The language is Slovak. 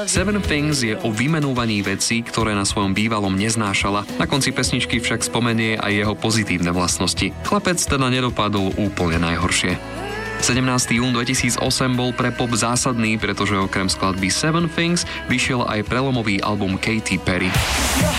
Seven Things je o vymenúvaní vecí, ktoré na svojom bývalom neznášala. Na konci pesničky však spomenie aj jeho pozitívne vlastnosti. Chlapec teda nedopadol úplne najhoršie. 17. jún 2008 bol pre pop zásadný, pretože okrem skladby Seven Things vyšiel aj prelomový album Katy Perry.